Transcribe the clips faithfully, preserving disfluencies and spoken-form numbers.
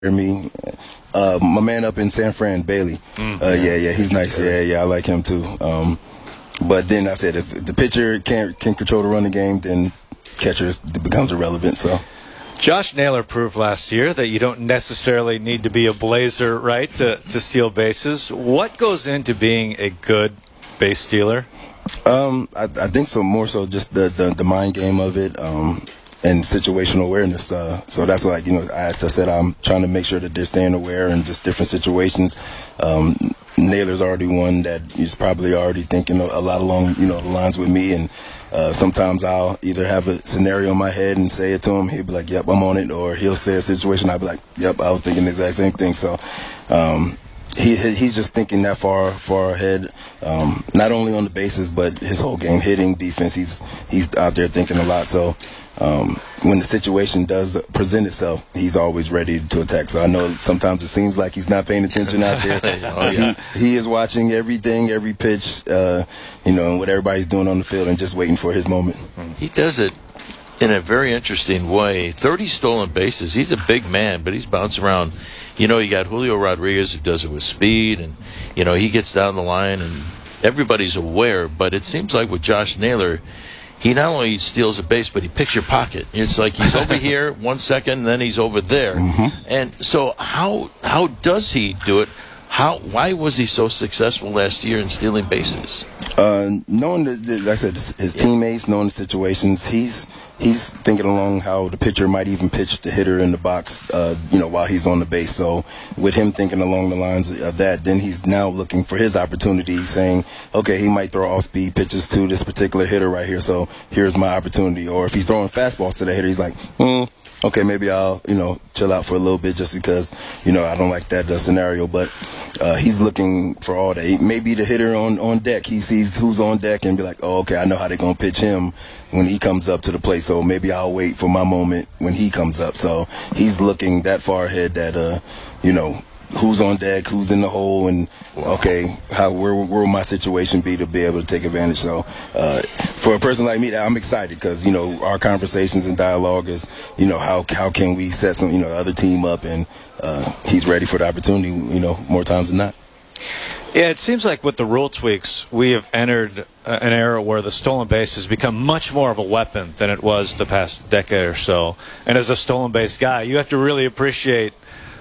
me. Uh, my man up in San Fran, Bailey. Mm, uh, yeah, yeah, he's nice. Yeah, yeah, I like him too. Um, but then I said, if the pitcher can't can control the running game, then catcher becomes irrelevant. So. Josh Naylor proved last year that you don't necessarily need to be a Blazer, right, to, to steal bases. What goes into being a good base stealer? Um, I, I think so. More so, just the the, the mind game of it. Um, and situational awareness. Uh, so that's why, you know, I, as I said, I'm trying to make sure that they're staying aware in just different situations. Um, Naylor's already one that he's probably already thinking a lot along, you know, the lines with me. And uh, sometimes I'll either have a scenario in my head and say it to him. He'll be like, yep, I'm on it. Or he'll say a situation. I'll be like, yep, I was thinking the exact same thing. So, um, He he's just thinking that far far ahead, um, not only on the bases but his whole game, hitting, defense. He's he's out there thinking a lot. So um, when the situation does present itself, he's always ready to attack. So I know sometimes it seems like he's not paying attention out there. oh, yeah. He he is watching everything, every pitch, uh, you know, and what everybody's doing on the field, and just waiting for his moment. He does it in a very interesting way. thirty stolen bases. He's a big man, but he's bouncing around. You know, you got Julio Rodriguez who does it with speed, and, you know, he gets down the line, and everybody's aware. But it seems like with Josh Naylor, he not only steals a base, but he picks your pocket. It's like he's over here one second, and then he's over there. Mm-hmm. And so how how does he do it? How why was he so successful last year in stealing bases? Uh, knowing the, the, like I said, his teammates, knowing the situations, he's he's thinking along how the pitcher might even pitch the hitter in the box, uh, you know, while he's on the base. So with him thinking along the lines of that, then he's now looking for his opportunity, saying, okay, he might throw off-speed pitches to this particular hitter right here, so here's my opportunity. Or if he's throwing fastballs to the hitter, he's like, hmm, okay, maybe I'll, you know, chill out for a little bit just because, you know, I don't like that uh, scenario. But uh, he's looking for all that. Maybe the hitter on, on deck, he sees who's on deck and be like, oh, okay, I know how they're going to pitch him when he comes up to the plate. So maybe I'll wait for my moment when he comes up. So he's looking that far ahead that, uh, you know, who's on deck, who's in the hole, and okay, how where, where will my situation be to be able to take advantage? So uh, for a person like me, I'm excited because, you know, our conversations and dialogue is, you know, how how can we set some, you know, other team up, and uh, he's ready for the opportunity, you know, more times than not. Yeah, it seems like with the rule tweaks, we have entered uh, an era where the stolen base has become much more of a weapon than it was the past decade or so. And as a stolen base guy, you have to really appreciate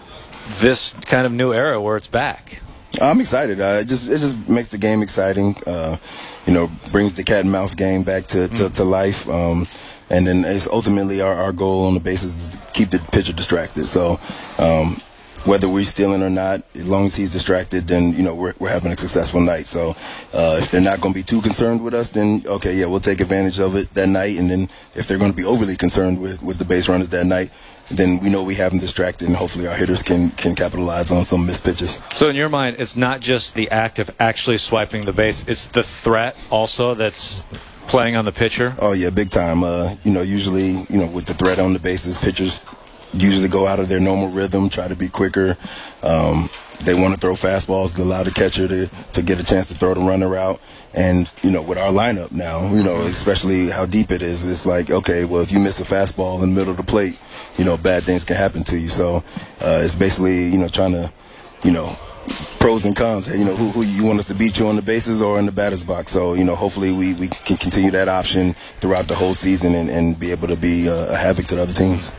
this kind of new era where it's back. I'm excited. Uh, it just it just makes the game exciting. Uh, you know, brings the cat and mouse game back to to, mm. to life. Um, and then it's ultimately our, our goal on the bases is to keep the pitcher distracted. So um, whether we're stealing or not, as long as he's distracted, then, you know, we're we're having a successful night. So uh, if they're not going to be too concerned with us, then okay, yeah, we'll take advantage of it that night. And then if they're going to be overly concerned with with the base runners that night, then we know we have them distracted, and hopefully our hitters can, can capitalize on some missed pitches. So in your mind, it's not just the act of actually swiping the base, it's the threat also that's playing on the pitcher? Oh, yeah, big time. Uh, you know, usually, you know, with the threat on the bases, pitchers usually go out of their normal rhythm, try to be quicker. Um, they want to throw fastballs to allow the catcher to, to get a chance to throw the runner out. And, you know, with our lineup now, you know, especially how deep it is, it's like, okay, well, if you miss a fastball in the middle of the plate, you know, bad things can happen to you. So uh, it's basically, you know, trying to, you know, pros and cons. You know, who, who you want us to beat you on the bases or in the batter's box. So, you know, hopefully we, we can continue that option throughout the whole season and, and be able to be uh, a havoc to the other teams.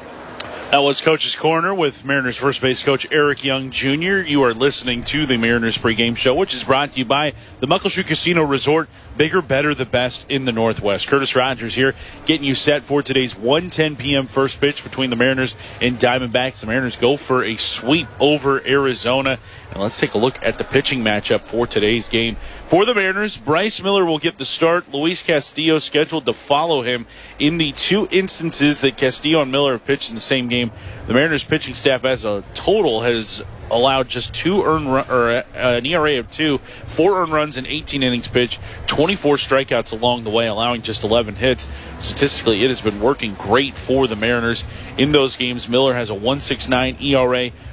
That was Coach's Corner with Mariners first base coach Eric Young Junior You are listening to the Mariners pregame show, which is brought to you by the Muckleshoot Casino Resort. Bigger, better, the best in the Northwest. Curtis Rogers here, getting you set for today's one ten p.m. first pitch between the Mariners and Diamondbacks. The Mariners go for a sweep over Arizona. And let's take a look at the pitching matchup for today's game. For the Mariners, Bryce Miller will get the start. Luis Castillo scheduled to follow him. In the two instances that Castillo and Miller have pitched in the same game, the Mariners pitching staff as a total has allowed just two earned run, or uh, an E R A of two, four earned runs in eighteen innings pitched, twenty-four strikeouts along the way, allowing just eleven hits. Statistically, it has been working great for the Mariners in those games. Miller has a one point six nine E R A,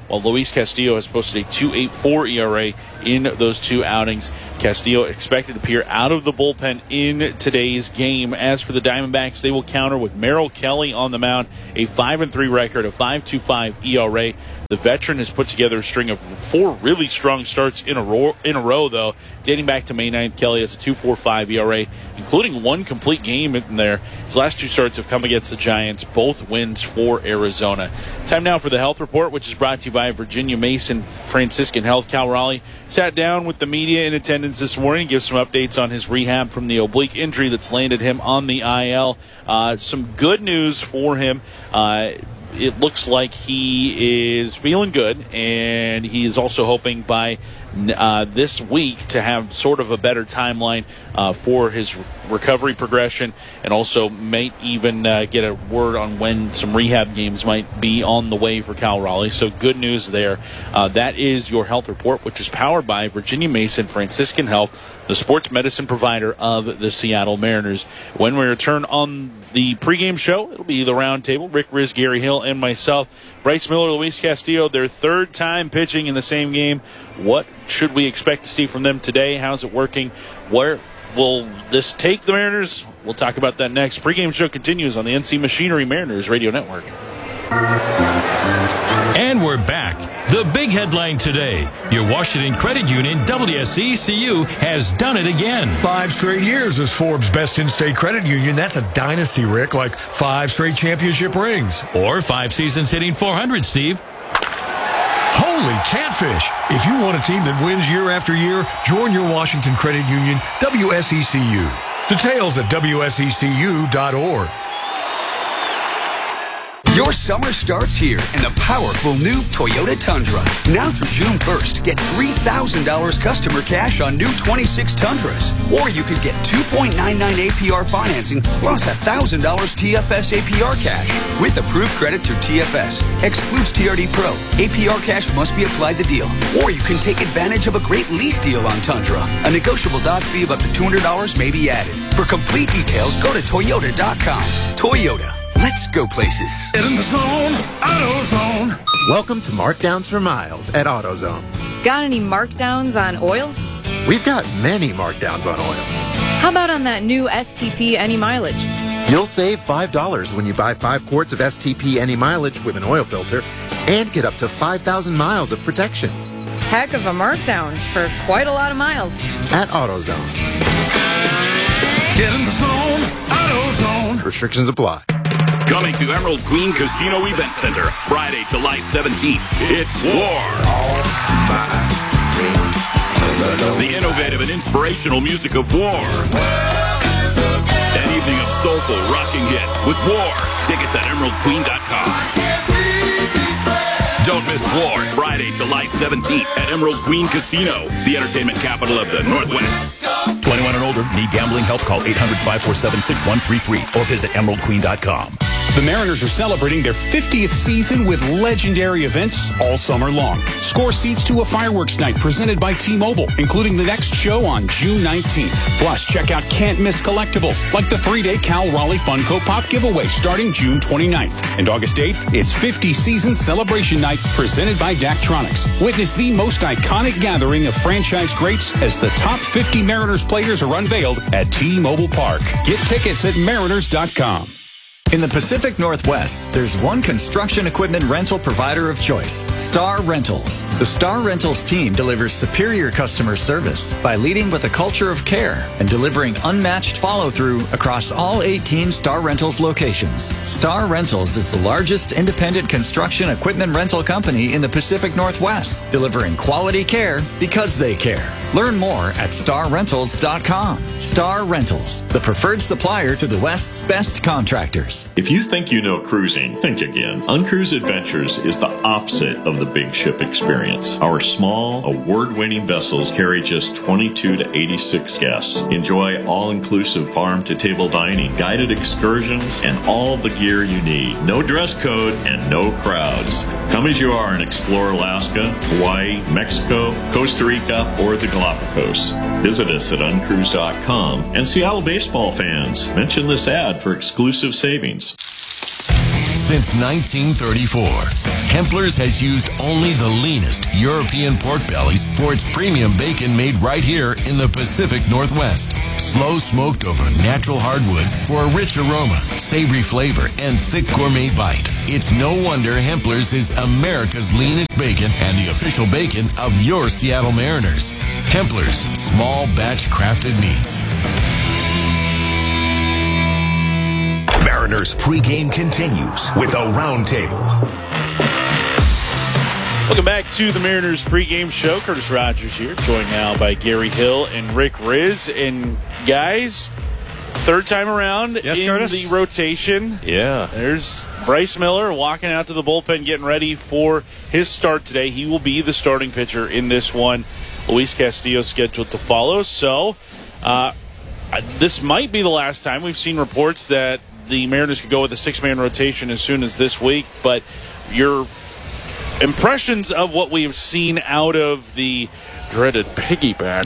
while Luis Castillo has posted a two point eight four E R A in those two outings. Castillo expected to appear out of the bullpen in today's game. As for the Diamondbacks, they will counter with Merrill Kelly on the mound, a five and three record, a five point two five E R A. The veteran has put together a string of four really strong starts in a row, in a row though. Dating back to May ninth, Kelly has a two point four five E R A, including one complete game in there. His last two starts have come against the Giants, both wins for Arizona. Time now for the health report, which is brought to you by Virginia Mason Franciscan Health. Cal Raleigh sat down with the media in attendance this morning, give some updates on his rehab from the oblique injury that's landed him on the I L. Uh, some good news for him. Uh, It looks like he is feeling good, and he is also hoping by uh, this week to have sort of a better timeline uh, for his recovery progression, and also might even uh, get a word on when some rehab games might be on the way for Cal Raleigh. So good news there. Uh, that is your health report, which is powered by Virginia Mason Franciscan Health, the sports medicine provider of the Seattle Mariners. When we return on the pregame show, it'll be the roundtable. Rick Riz, Gary Hill, and myself. Bryce Miller, Luis Castillo, their third time pitching in the same game. What should we expect to see from them today? How's it working? Where will this take the Mariners? We'll talk about that next. Pregame show continues on the N C Machinery Mariners Radio Network. And we're back. The big headline today. Your Washington Credit Union, W S E C U, has done it again. Five straight years as Forbes' best in-state credit union. That's a dynasty, Rick, like five straight championship rings. Or five seasons hitting four hundred, Steve. Holy catfish. If you want a team that wins year after year, join your Washington Credit Union, W S E C U. Details at W S E C U dot org. Your summer starts here in the powerful new Toyota Tundra. Now through June first, get three thousand dollars customer cash on new twenty-six Tundras. Or you could get two point nine nine A P R financing plus one thousand dollars T F S A P R cash. With approved credit through T F S. Excludes T R D Pro. A P R cash must be applied to deal. Or you can take advantage of a great lease deal on Tundra. A negotiable Dodge fee of up to two hundred dollars may be added. For complete details, go to Toyota dot com. Toyota. Let's go places. Get in the zone, AutoZone. Welcome to Markdowns for Miles at AutoZone. Got any markdowns on oil? We've got many markdowns on oil. How about on that new S T P Any Mileage? You'll save five dollars when you buy five quarts of S T P Any Mileage with an oil filter and get up to five thousand miles of protection. Heck of a markdown for quite a lot of miles. At AutoZone. Get in the zone, AutoZone. Restrictions apply. Coming to Emerald Queen Casino Event Center, Friday, July seventeenth. It's War. The innovative and inspirational music of War. An evening of soulful, rocking hits with War. Tickets at emerald queen dot com. Don't miss War, Friday, July seventeenth at Emerald Queen Casino, the entertainment capital of the Northwest. twenty-one and older. Need gambling help? Call eight hundred, five four seven, six one three three or visit emerald queen dot com. The Mariners are celebrating their fiftieth season with legendary events all summer long. Score seats to a fireworks night presented by T-Mobile, including the next show on June nineteenth. Plus, check out can't-miss collectibles like the three-day Cal Raleigh Funko Pop giveaway starting June twenty-ninth. And August eighth, it's fifty-season celebration night presented by Daktronics. Witness the most iconic gathering of franchise greats as the top fifty Mariners players are unveiled at T-Mobile Park. Get tickets at mariners dot com. In the Pacific Northwest, there's one construction equipment rental provider of choice, Star Rentals. The Star Rentals team delivers superior customer service by leading with a culture of care and delivering unmatched follow-through across all eighteen Star Rentals locations. Star Rentals is the largest independent construction equipment rental company in the Pacific Northwest, delivering quality care because they care. Learn more at star rentals dot com. Star Rentals, the preferred supplier to the West's best contractors. If you think you know cruising, think again. Uncruise Adventures is the opposite of the big ship experience. Our small, award-winning vessels carry just twenty-two to eighty-six guests. Enjoy all-inclusive farm-to-table dining, guided excursions, and all the gear you need. No dress code and no crowds. Come as you are and explore Alaska, Hawaii, Mexico, Costa Rica, or the Galapagos. Visit us at uncruise dot com. And Seattle baseball fans, mention this ad for exclusive savings. since nineteen thirty-four. Hempler's has used only the leanest European pork bellies for its premium bacon made right here in the Pacific Northwest. Slow smoked over natural hardwoods for a rich aroma, savory flavor, and thick gourmet bite. It's no wonder Hempler's is America's leanest bacon and the official bacon of your Seattle Mariners. Hempler's, small batch crafted meats. Mariners pregame continues with a roundtable. Welcome back to the Mariners pregame show. Curtis Rogers here, joined now by Gary Hill and Rick Riz. And guys, third time around yes, in Curtis? the rotation. Yeah. There's Bryce Miller walking out to the bullpen, getting ready for his start today. He will be the starting pitcher in this one. Luis Castillo scheduled to follow. So uh, this might be the last time. We've seen reports that the Mariners could go with a six-man rotation as soon as this week. But your impressions of what we've seen out of the dreaded piggyback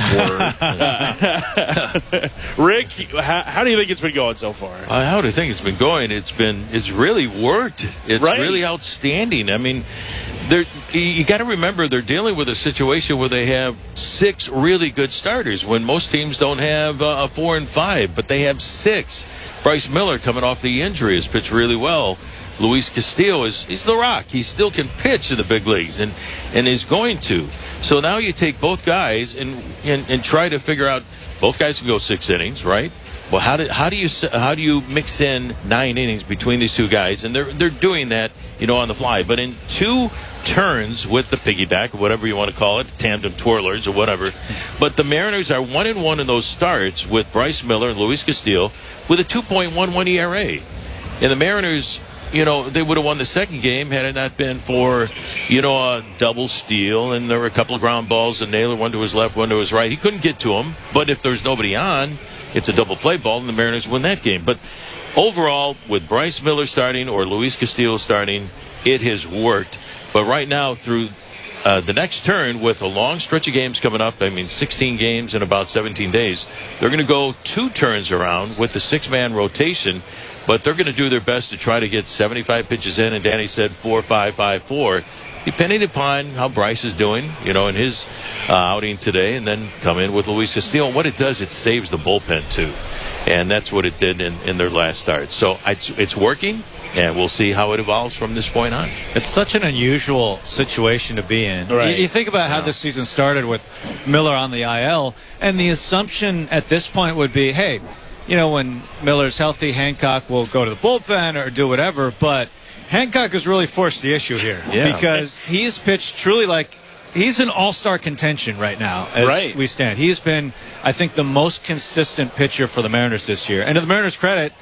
word. Rick, how, how do you think it's been going so far? Uh, how do you think it's been going? It's been, it's really worked. It's right? really outstanding. I mean, they're, you got to remember they're dealing with a situation where they have six really good starters when most teams don't have uh, a four and five, but they have six. Bryce Miller, coming off the injury, has pitched really well. Luis Castillo is he's the rock. He still can pitch in the big leagues and, and is going to. So now you take both guys and, and and try to figure out both guys can go six innings, right? Well, how do how do you how do you mix in nine innings between these two guys? And they're they're doing that, you know, on the fly. But in two turns with the piggyback, or whatever you want to call it, tandem twirlers or whatever. But the Mariners are one and one in those starts with Bryce Miller and Luis Castillo with a two point one one E R A. And the Mariners, you know, they would have won the second game had it not been for, you know, a double steal. And there were a couple of ground balls, and Naylor, one to his left, one to his right. He couldn't get to him. But if there's nobody on, it's a double play ball, and the Mariners win that game. But overall, with Bryce Miller starting or Luis Castillo starting, it has worked. But right now, through uh, the next turn, with a long stretch of games coming up, I mean, sixteen games in about seventeen days, they're going to go two turns around with the six-man rotation. But they're going to do their best to try to get seventy-five pitches in, and Danny said four, five, five, four, depending upon how Bryce is doing, you know, in his uh, outing today, and then come in with Luis Castillo. And what it does, it saves the bullpen, too. And that's what it did in, in their last start. So it's, it's working, and we'll see how it evolves from this point on. It's such an unusual situation to be in. Right. You, you think about how yeah. this season started with Miller on the I L, and the assumption at this point would be, hey, you know, when Miller's healthy, Hancock will go to the bullpen or do whatever. But Hancock has really forced the issue here yeah. because he has pitched truly like he's in all-star contention right now as right. we stand. He's been, I think, the most consistent pitcher for the Mariners this year. And to the Mariners' credit,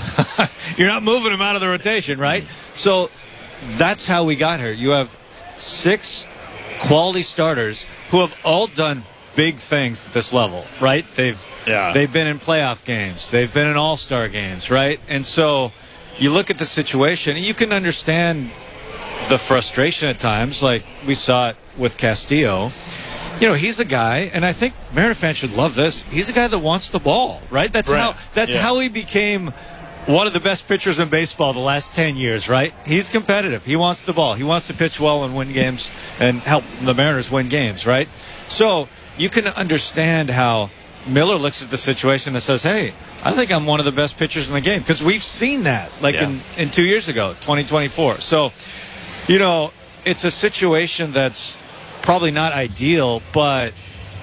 you're not moving him out of the rotation, right? So that's how we got here. You have six quality starters who have all done big things at this level, right? They've yeah. they've been in playoff games. They've been in all-star games, right? And so you look at the situation, and you can understand the frustration at times, like we saw it with Castillo. You know, he's a guy, and I think Mariner fans should love this. He's a guy that wants the ball, right? That's right. how that's yeah. how he became one of the best pitchers in baseball the last ten years, right? He's competitive. He wants the ball. He wants to pitch well and win games and help the Mariners win games, right? So you can understand how Miller looks at the situation and says, hey, I think I'm one of the best pitchers in the game, because we've seen that like yeah. in, in two years ago, twenty twenty-four. So, you know, it's a situation that's probably not ideal, but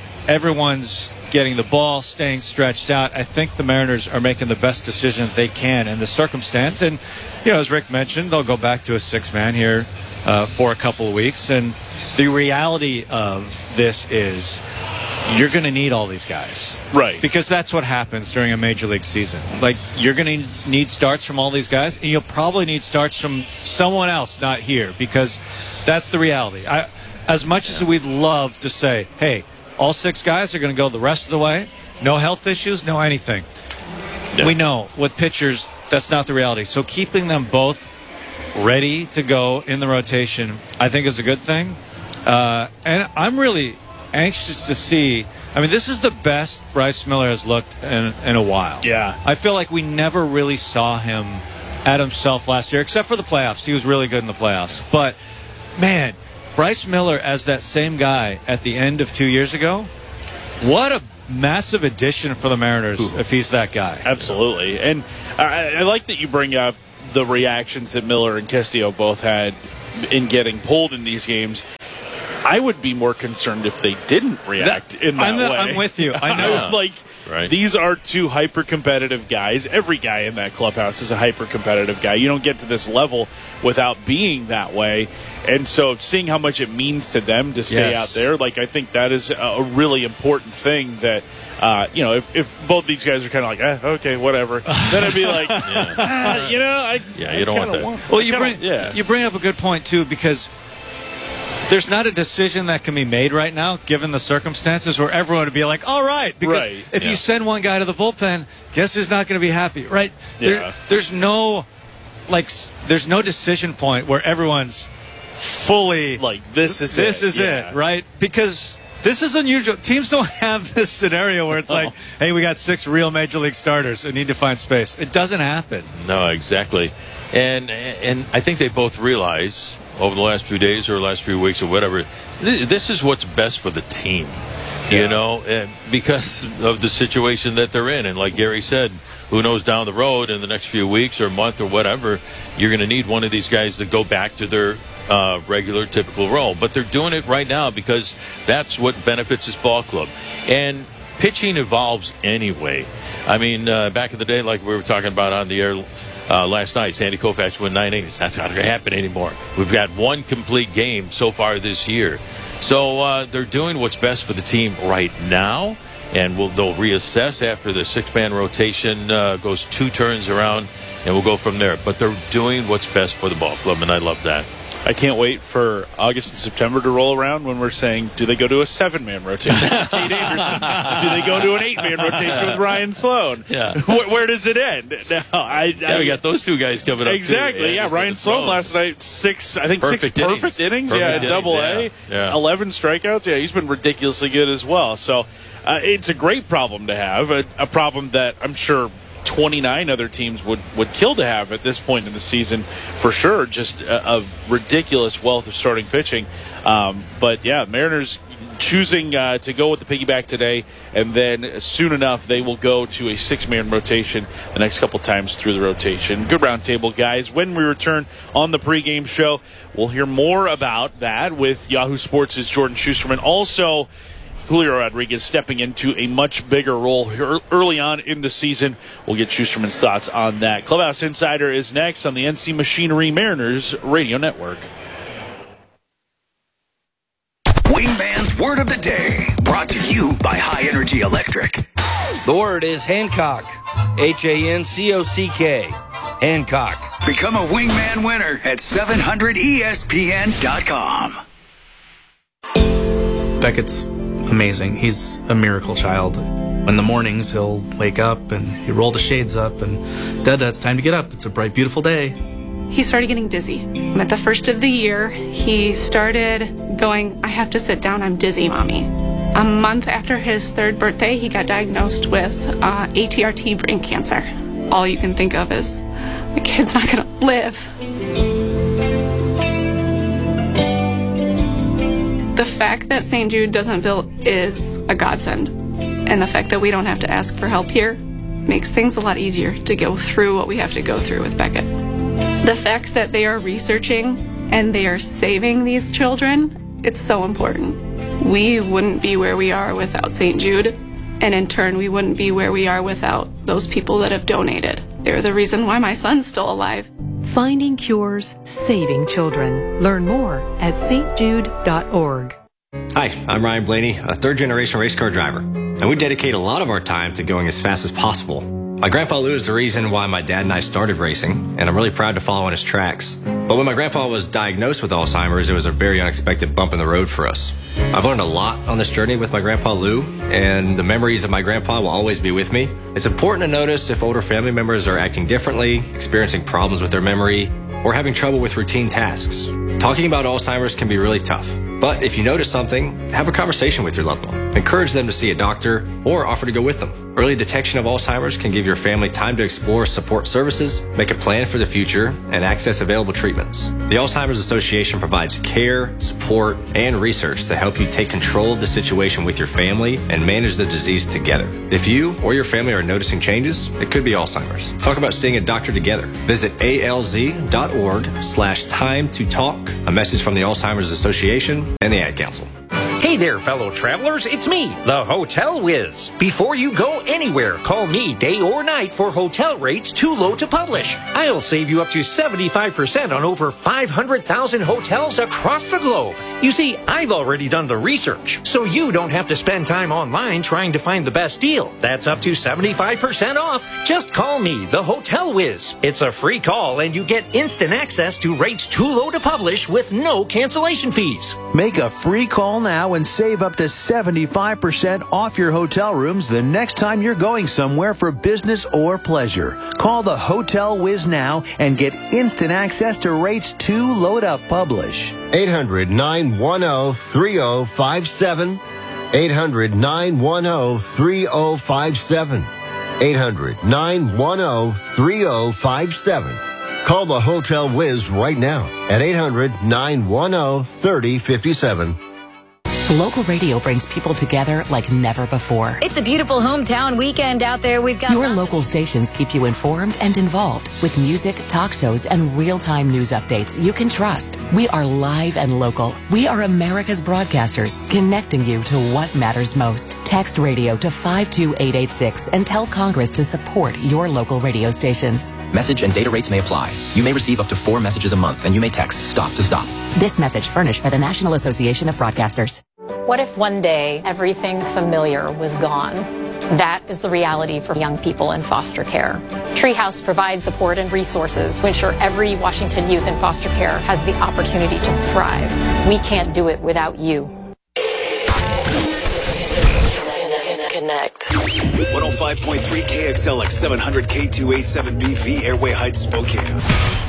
everyone's getting the ball, staying stretched out. I think the Mariners are making the best decision they can in the circumstance. And, you know, as Rick mentioned, they'll go back to a six-man here uh, for a couple of weeks. And the reality of this is you're going to need all these guys. Right. Because that's what happens during a major league season. Like, you're going to need starts from all these guys, and you'll probably need starts from someone else not here, because that's the reality. I, as much as we'd love to say, hey, all six guys are going to go the rest of the way, no health issues, no anything. No. We know with pitchers, that's not the reality. So keeping them both ready to go in the rotation, I think is a good thing. Uh, and I'm really anxious to see. I mean, this is the best Bryce Miller has looked in, in a while. Yeah. I feel like we never really saw him at himself last year, except for the playoffs. He was really good in the playoffs. But, man, Bryce Miller as that same guy at the end of two years ago, what a massive addition for the Mariners if he's that guy. Absolutely. And I, I like that you bring up the reactions that Miller and Castillo both had in getting pulled in these games. I would be more concerned if they didn't react that, in that I'm the, way. I'm with you. I know. Yeah. Like, right. These are two hyper-competitive guys. Every guy in that clubhouse is a hyper-competitive guy. You don't get to this level without being that way. And so seeing how much it means to them to stay yes. out there, like, I think that is a really important thing that, uh, you know, if, if both these guys are kind of like, eh, okay, whatever, then I'd be like, yeah. ah, you know, I Yeah, I you don't want that. Want, well, you kinda, bring, yeah. you bring up a good point, too, because there's not a decision that can be made right now, given the circumstances, where everyone would be like, all right. Because right. if yeah. you send one guy to the bullpen, guess who's not going to be happy, right? Yeah. There, there's no, like, there's no decision point where everyone's fully like, this is this it. is yeah. it, right? Because this is unusual. Teams don't have this scenario where it's like, hey, we got six real major league starters and need to find space. It doesn't happen. No, exactly. And and I think they both realize over the last few days or last few weeks or whatever, th- this is what's best for the team, yeah. you know, and because of the situation that they're in. And like Gary said, who knows down the road in the next few weeks or month or whatever, you're going to need one of these guys to go back to their uh, regular, typical role. But they're doing it right now because that's what benefits this ball club. And pitching evolves anyway. I mean, uh, back in the day, like we were talking about on the air Uh, last night, Sandy Koufax won nine innings. That's not going to happen anymore. We've got one complete game so far this year. So uh, they're doing what's best for the team right now, and we'll, they'll reassess after the six-man rotation uh, goes two turns around, and we'll go from there. But they're doing what's best for the ball club, and I love that. I can't wait for August and September to roll around when we're saying, do they go to a seven-man rotation with Jade Anderson? Do they go to an eight-man rotation with Ryan Sloan? Yeah. Where, where does it end? No, I, yeah, I, we got those two guys coming up. Exactly, too. yeah. yeah Ryan Sloan Sloan last night, six, I think perfect six perfect innings. innings perfect yeah, innings, double yeah. A, yeah. eleven strikeouts. Yeah, he's been ridiculously good as well. So uh, it's a great problem to have, a, a problem that I'm sure twenty-nine other teams would, would kill to have at this point in the season for sure. Just a, a ridiculous wealth of starting pitching. Um, but, yeah, Mariners choosing uh, to go with the piggyback today, and then soon enough they will go to a six-man rotation the next couple times through the rotation. Good roundtable, guys. When we return on the pregame show, we'll hear more about that with Yahoo Sports' Jordan Schusterman. Also, Julio Rodriguez stepping into a much bigger role here early on in the season. We'll get Schusterman's thoughts on that. Clubhouse Insider is next on the N C Machinery Mariners Radio Network. Wingman's Word of the Day, brought to you by High Energy Electric. The word is Hancock. H A N C O C K. Hancock. Become a Wingman winner at seven hundred E S P N dot com. Beckett's amazing. He's a miracle child. In the mornings, he'll wake up and he roll the shades up and, Dada, it's time to get up. It's a bright, beautiful day. He started getting dizzy. At the first of the year, he started going, I have to sit down, I'm dizzy, Mommy. A month after his third birthday, he got diagnosed with uh, A T R T brain cancer. All you can think of is, the kid's not going to live. The fact that Saint Jude doesn't build is a godsend. And the fact that we don't have to ask for help here makes things a lot easier to go through what we have to go through with Beckett. The fact that they are researching and they are saving these children, it's so important. We wouldn't be where we are without Saint Jude, and in turn, we wouldn't be where we are without those people that have donated. They're the reason why my son's still alive. Finding cures, saving children. Learn more at s t jude dot org. Hi, I'm Ryan Blaney, a third-generation race car driver, and we dedicate a lot of our time to going as fast as possible. My grandpa Lou is the reason why my dad and I started racing, and I'm really proud to follow in his tracks. But when my grandpa was diagnosed with Alzheimer's, it was a very unexpected bump in the road for us. I've learned a lot on this journey with my grandpa Lou, and the memories of my grandpa will always be with me. It's important to notice if older family members are acting differently, experiencing problems with their memory, or having trouble with routine tasks. Talking about Alzheimer's can be really tough. But if you notice something, have a conversation with your loved one. Encourage them to see a doctor or offer to go with them. Early detection of Alzheimer's can give your family time to explore support services, make a plan for the future, and access available treatments. The Alzheimer's Association provides care, support, and research to help you take control of the situation with your family and manage the disease together. If you or your family are noticing changes, it could be Alzheimer's. Talk about seeing a doctor together. Visit alz.org slash time to talk. A message from the Alzheimer's Association and the Ad Council. Hey there, fellow travelers. It's me, the Hotel Whiz. Before you go anywhere, call me day or night for hotel rates too low to publish. I'll save you up to seventy-five percent on over five hundred thousand hotels across the globe. You see, I've already done the research, so you don't have to spend time online trying to find the best deal. That's up to seventy-five percent off. Just call me, the Hotel Whiz. It's a free call, and you get instant access to rates too low to publish with no cancellation fees. Make a free call now and save up to seventy-five percent off your hotel rooms the next time you're going somewhere for business or pleasure. Call the Hotel Whiz now and get instant access to rates too low to publish. eight hundred, nine one zero, three zero five seven. eight hundred, nine one zero, three zero five seven. eight hundred, nine one zero, three zero five seven. Call the Hotel Whiz right now at eight hundred, nine one zero, three zero five seven. Local radio brings people together like never before. It's a beautiful hometown weekend out there. We've got Your local stations keep you informed and involved with music, talk shows, and real-time news updates you can trust. We are live and local. We are America's broadcasters, connecting you to what matters most. Text radio to five two eight eight six and tell Congress to support your local radio stations. Message and data rates may apply. You may receive up to four messages a month, and you may text STOP to STOP. This message furnished by the National Association of Broadcasters. What if one day everything familiar was gone? That is the reality for young people in foster care. Treehouse provides support and resources to ensure every Washington youth in foster care has the opportunity to thrive. We can't do it without you. Connect. one oh five point three K X L X seven hundred K two A seven B V Airway Heights, Spokane.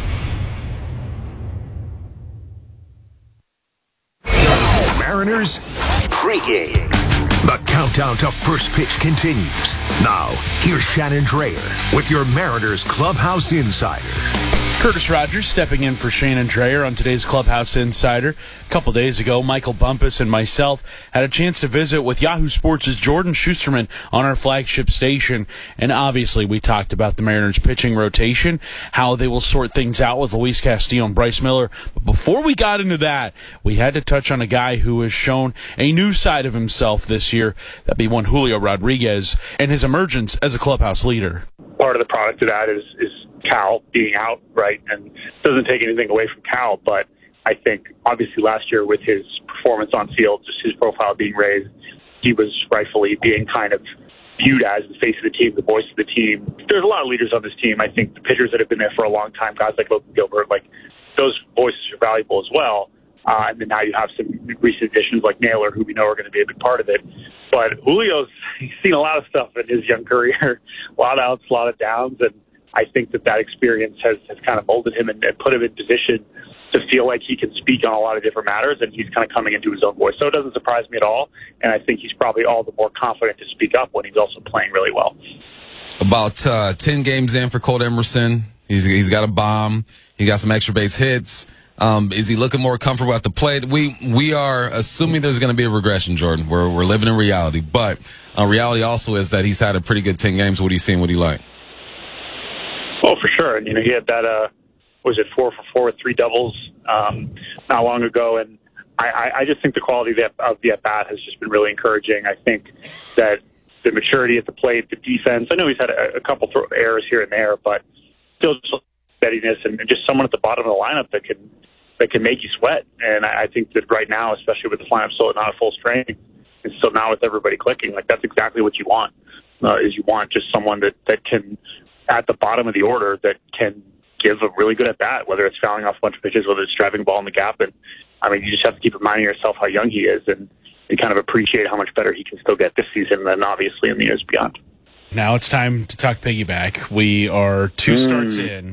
Mariners pregame. The countdown to first pitch continues. Now, here's Shannon Drayer with your Mariners Clubhouse Insider. Curtis Rogers stepping in for Shannon Drayer on today's Clubhouse Insider. A couple days ago, Michael Bumpus and myself had a chance to visit with Yahoo Sports' Jordan Schusterman on our flagship station. And obviously, we talked about the Mariners' pitching rotation, how they will sort things out with Luis Castillo and Bryce Miller. But before we got into that, we had to touch on a guy who has shown a new side of himself this year. That'd be one Julio Rodriguez and his emergence as a clubhouse leader. Part of the product of that is, is Cal being out, right? And it doesn't take anything away from Cal, but I think obviously last year with his performance on field, just his profile being raised, he was rightfully being kind of viewed as the face of the team, the voice of the team. There's a lot of leaders on this team. I think the pitchers that have been there for a long time, guys like Logan Gilbert, like those voices are valuable as well. Uh, and then now you have some recent additions like Naylor, who we know are going to be a big part of it. But Julio's he's seen a lot of stuff in his young career, a lot of outs, a lot of downs, and I think that that experience has, has kind of molded him and, and put him in position to feel like he can speak on a lot of different matters, and he's kind of coming into his own voice. So it doesn't surprise me at all, and I think he's probably all the more confident to speak up when he's also playing really well. About uh, ten games in for Colt Emerson. He's He's got a bomb. He got some extra base hits. Um, is he looking more comfortable at the plate? We we are assuming there's going to be a regression, Jordan. We're, we're living in reality. But uh, reality also is that he's had a pretty good ten games. What are you seeing? What do you like? Oh, for sure. And, you know, he had that, uh, was it four for four with three doubles um, not long ago. And I, I just think the quality of the, of the at-bat has just been really encouraging. I think that the maturity at the plate, the defense, I know he's had a, a couple throw errors here and there, but still just steadiness and just someone at the bottom of the lineup that can that can make you sweat. And I, I think that right now, especially with the lineup still not at full strength, and still now with everybody clicking, like that's exactly what you want, uh, is you want just someone that, that can – at the bottom of the order that can give a really good at bat, whether it's fouling off a bunch of pitches, whether it's driving the ball in the gap. And I mean, you just have to keep reminding yourself how young he is and, and kind of appreciate how much better he can still get this season than obviously in the years beyond. Now it's time to talk piggyback. We are two mm. starts in,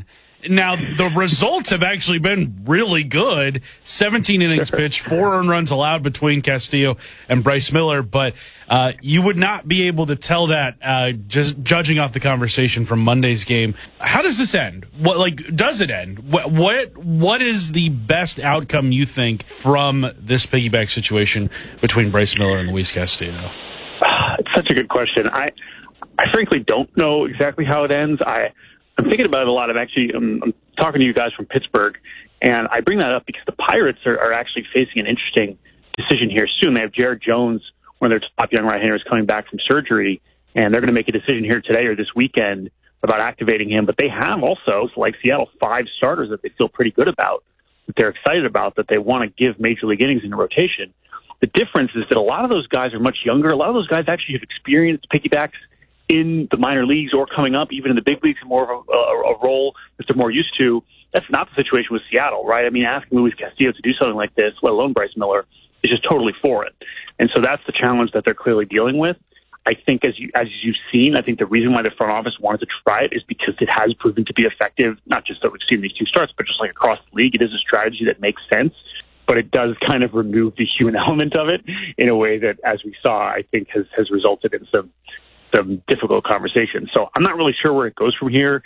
Now, the results have actually been really good. seventeen innings pitched, four earned runs allowed between Castillo and Bryce Miller, but uh, you would not be able to tell that uh, just judging off the conversation from Monday's game. How does this end? What, like, does it end? What, what, what is the best outcome you think from this piggyback situation between Bryce Miller and Luis Castillo? It's such a good question. I, I frankly don't know exactly how it ends. I, I'm thinking about it a lot. I'm actually, I'm, I'm talking to you guys from Pittsburgh, and I bring that up because the Pirates are, are actually facing an interesting decision here soon. They have Jared Jones, one of their top young right-handers, coming back from surgery, and they're going to make a decision here today or this weekend about activating him. But they have also, like Seattle, five starters that they feel pretty good about, that they're excited about, that they want to give major league innings in the rotation. The difference is that a lot of those guys are much younger. A lot of those guys actually have experienced piggybacks in the minor leagues or coming up, even in the big leagues, more of a, a, a role that they're more used to. That's not the situation with Seattle, right? I mean, asking Luis Castillo to do something like this, let alone Bryce Miller, is just totally foreign. And so that's the challenge that they're clearly dealing with. I think as you, as you've seen, I think the reason why the front office wanted to try it is because it has proven to be effective, not just that we've seen these two starts, but just like across the league. It is a strategy that makes sense, but it does kind of remove the human element of it in a way that, as we saw, I think has, has resulted in some some difficult conversations. So I'm not really sure where it goes from here.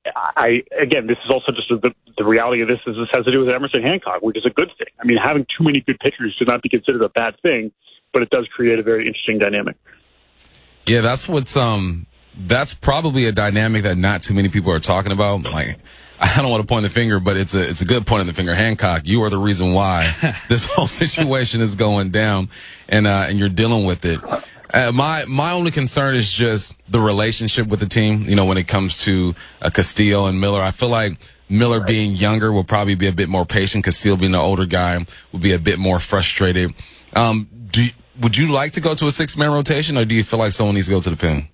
I, again, this is also just the, the reality of this is this has to do with Emerson Hancock, which is a good thing. I mean, having too many good pitchers should not be considered a bad thing, but it does create a very interesting dynamic. Yeah, that's what's, um, that's probably a dynamic that not too many people are talking about. Like, I don't want to point the finger, but it's a, it's a good point of the finger. Hancock, you are the reason why this whole situation is going down, and, uh, and you're dealing with it. Uh, my my only concern is just the relationship with the team. You know, when it comes to uh, Castillo and Miller, I feel like Miller being younger will probably be a bit more patient. Castillo being the older guy will be a bit more frustrated. Um, do you, would you like to go to a six-man rotation, or do you feel like someone needs to go to the pen?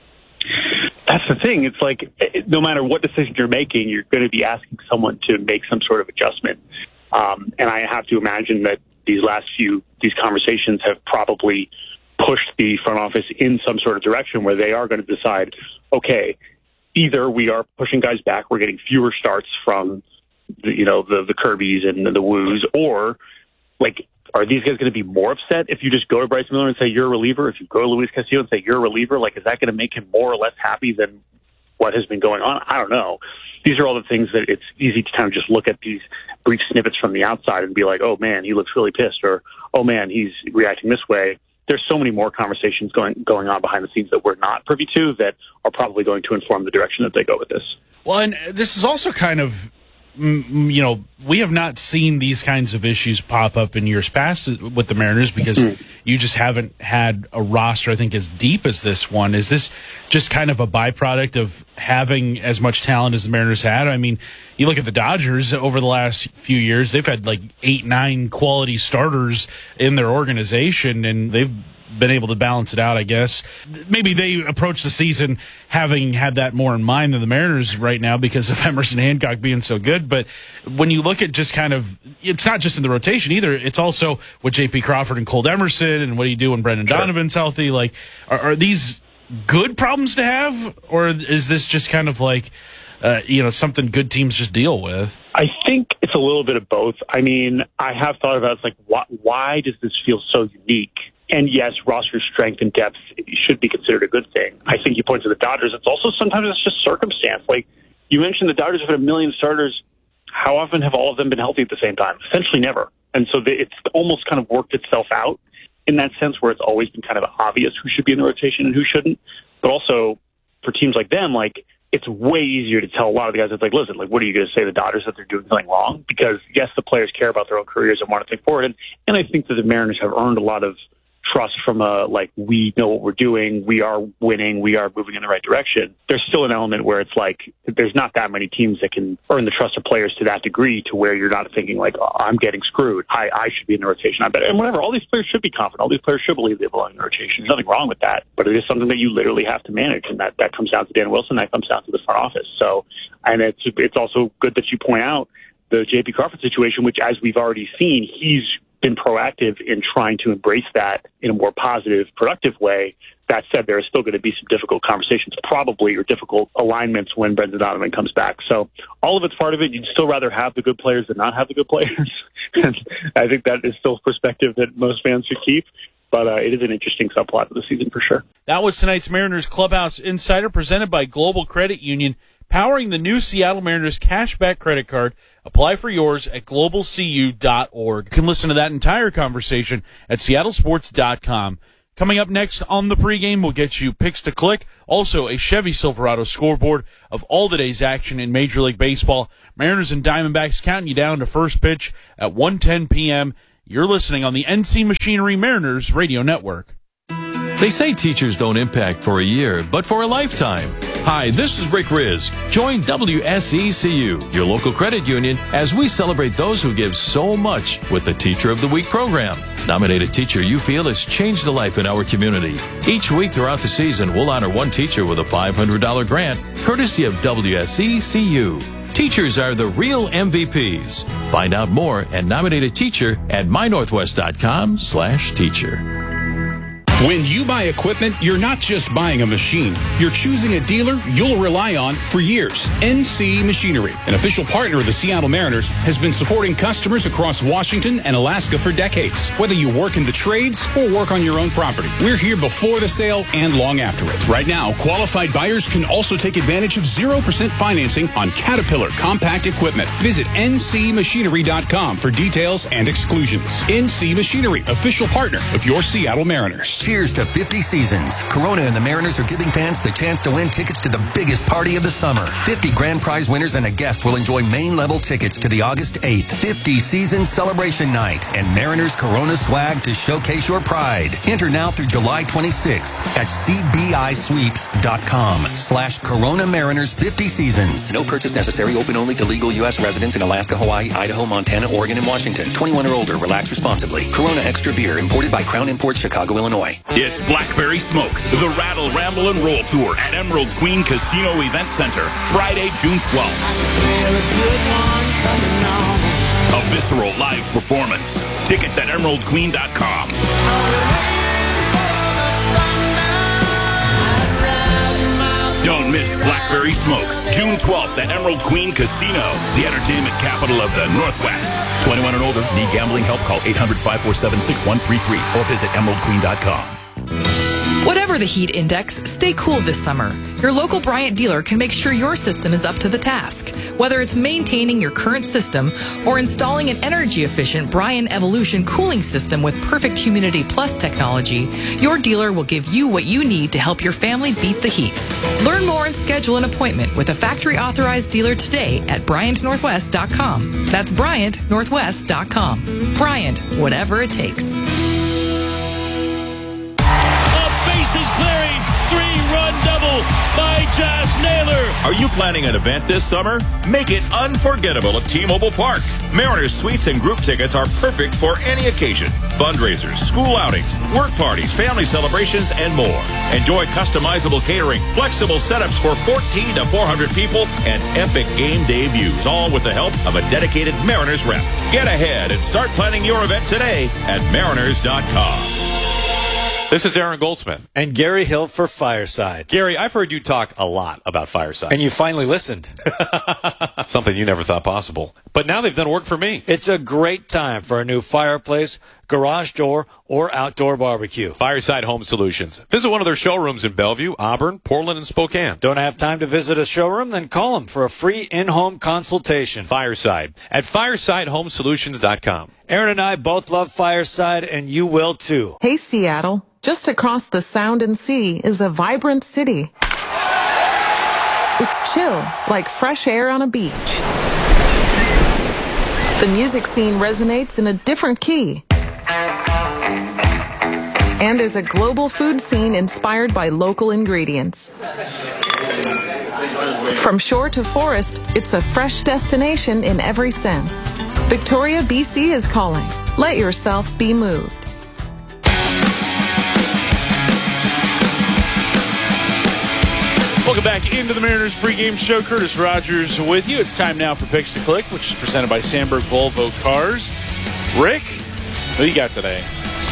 That's the thing. It's like no matter what decision you're making, you're going to be asking someone to make some sort of adjustment. Um, and I have to imagine that these last few these conversations have probably pushed the front office in some sort of direction where they are going to decide, okay, either we are pushing guys back, we're getting fewer starts from the, you know, the, the Kirbys and the, the Woos, or like, are these guys going to be more upset if you just go to Bryce Miller and say you're a reliever? If you go to Luis Castillo and say you're a reliever, like, is that going to make him more or less happy than what has been going on? I don't know. These are all the things that it's easy to kind of just look at these brief snippets from the outside and be like, oh man, he looks really pissed, or oh man, he's reacting this way. There's so many more conversations going going on behind the scenes that we're not privy to that are probably going to inform the direction that they go with this. Well, and this is also kind of, you know, we have not seen these kinds of issues pop up in years past with the Mariners because mm-hmm. you just haven't had a roster, I think, as deep as this one. Is this just kind of a byproduct of having as much talent as the Mariners had? I mean, you look at the Dodgers over the last few years, they've had like eight, nine quality starters in their organization, and they've been able to balance it out, I guess. Maybe they approach the season having had that more in mind than the Mariners right now because of Emerson Hancock being so good. But when you look at just kind of, it's not just in the rotation either. It's also with J P Crawford and Colt Emerson, and what do you do when Brendan sure. Donovan's healthy? Like, are, are these good problems to have, or is this just kind of like, uh, you know, something good teams just deal with? I think it's a little bit of both. I mean, I have thought about it, it's like, why, why does this feel so unique? And yes, roster strength and depth should be considered a good thing. I think you point to the Dodgers. It's also sometimes it's just circumstance. Like you mentioned, the Dodgers have had a million starters. How often have all of them been healthy at the same time? Essentially never. And so it's almost kind of worked itself out in that sense where it's always been kind of obvious who should be in the rotation and who shouldn't. But also for teams like them, like it's way easier to tell a lot of the guys that's like, listen, like, what are you going to say the Dodgers that they're doing something wrong? Because yes, the players care about their own careers and want to think forward. And, and I think that the Mariners have earned a lot of trust from a, like, we know what we're doing, we are winning, we are moving in the right direction. There's still an element where it's like, there's not that many teams that can earn the trust of players to that degree to where you're not thinking like, oh, I'm getting screwed. I, I should be in the rotation. I bet. And whatever, all these players should be confident. All these players should believe they belong in the rotation. There's nothing wrong with that, but it is something that you literally have to manage. And that, that comes down to Dan Wilson. That comes down to the front office. So, and it's, it's also good that you point out the J P Crawford situation, which as we've already seen, he's been proactive in trying to embrace that in a more positive, productive way That said, there are still going to be some difficult conversations, probably, or difficult alignments when Brendan Donovan comes back. So all of it's part of it. You'd still rather have the good players than not have the good players. And I think that is still a perspective that most fans should keep. But uh, it is an interesting subplot of the season for sure. That was tonight's Mariners Clubhouse Insider, presented by Global Credit Union, powering the new Seattle Mariners cashback credit card. Apply for yours at global c u dot org. You can listen to that entire conversation at seattle sports dot com. Coming up next on the pregame, we'll get you picks to click, also a Chevy Silverado scoreboard of all the day's action in Major League Baseball. Mariners and Diamondbacks counting you down to first pitch at one ten p.m. You're listening on the N C Machinery Mariners Radio Network. They say teachers don't impact for a year, but for a lifetime. Hi, this is Rick Riz. Join W S E C U, your local credit union, as we celebrate those who give so much with the Teacher of the Week program. Nominate a teacher you feel has changed a life in our community. Each week throughout the season, we'll honor one teacher with a five hundred dollars grant, courtesy of W S E C U. Teachers are the real M V Ps. Find out more and nominate a teacher at my northwest dot com slash teacher. When you buy equipment, you're not just buying a machine. You're choosing a dealer you'll rely on for years. N C Machinery, an official partner of the Seattle Mariners, has been supporting customers across Washington and Alaska for decades. Whether you work in the trades or work on your own property, we're here before the sale and long after it. Right now, qualified buyers can also take advantage of zero percent financing on Caterpillar compact equipment. Visit N C machinery dot com for details and exclusions. N C Machinery, official partner of your Seattle Mariners. Cheers to fifty seasons. Corona and the Mariners are giving fans the chance to win tickets to the biggest party of the summer. fifty grand prize winners and a guest will enjoy main-level tickets to the August eighth fifty season celebration night and Mariners Corona swag to showcase your pride. Enter now through July twenty-sixth at c b i sweeps dot com slash Corona Mariners fifty seasons. No purchase necessary. Open only to legal U S residents in Alaska, Hawaii, Idaho, Montana, Oregon, and Washington. twenty-one or older. Relax responsibly. Corona Extra Beer, imported by Crown Imports, Chicago, Illinois. It's Blackberry Smoke, the Rattle, Ramble, and Roll Tour at Emerald Queen Casino Event Center, Friday, June twelfth. A visceral live performance. Tickets at emerald queen dot com. Don't miss Blackberry Smoke, June twelfth at Emerald Queen Casino, the entertainment capital of the Northwest. twenty-one and older, need gambling help? Call eight hundred, five four seven, six one three three or visit emerald queen dot com. Whatever the heat index, stay cool this summer. Your local Bryant dealer can make sure your system is up to the task. Whether it's maintaining your current system or installing an energy-efficient Bryant Evolution cooling system with perfect Humidity Plus technology, your dealer will give you what you need to help your family beat the heat. Learn more and schedule an appointment with a factory-authorized dealer today at bryant northwest dot com. That's bryant northwest dot com. Bryant, whatever it takes. Bases clearing, three-run double by Josh Naylor. Are you planning an event this summer? Make it unforgettable at T-Mobile Park. Mariners suites and group tickets are perfect for any occasion. Fundraisers, school outings, work parties, family celebrations, and more. Enjoy customizable catering, flexible setups for fourteen to four hundred people, and epic game day views, all with the help of a dedicated Mariners rep. Get ahead and start planning your event today at mariners dot com. This is Aaron Goldsmith. And Gary Hill for Fireside. Gary, I've heard you talk a lot about Fireside. And you finally listened. Something you never thought possible. But now they've done work for me. It's a great time for a new fireplace, garage door, or outdoor barbecue. Fireside Home Solutions. Visit one of their showrooms in Bellevue, Auburn, Portland, and Spokane. Don't have time to visit a showroom? Then call them for a free in-home consultation. Fireside at fireside home solutions dot com. Aaron and I both love Fireside, and you will too. Hey, Seattle. Just across the Sound and Sea is a vibrant city. It's chill, like fresh air on a beach. The music scene resonates in a different key. And there's a global food scene inspired by local ingredients. From shore to forest, it's a fresh destination in every sense. Victoria, B C is calling. Let yourself be moved. Welcome back into the Mariners pregame show. Curtis Rogers with you. It's time now for Picks to Click, which is presented by Sandberg Volvo Cars. Rick, what do you got today?